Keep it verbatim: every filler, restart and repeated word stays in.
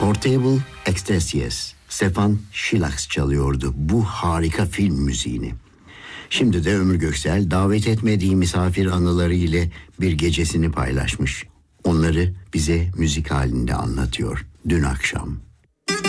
Portable Ecstasies, Stefan Schillax çalıyordu bu harika film müziğini. Şimdi de Ömür Göksel davet etmediği misafir anıları ile bir gecesini paylaşmış. Onları bize müzik halinde anlatıyor. Dün akşam.